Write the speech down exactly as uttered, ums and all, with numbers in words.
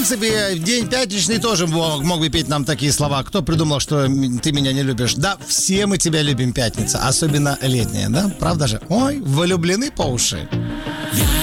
принципе, в день пятничный тоже мог, мог бы петь нам такие слова. Кто придумал, что ты меня не любишь? Да, все мы тебя любим, пятница. Особенно летняя, да? Правда же? Ой, влюблены по уши.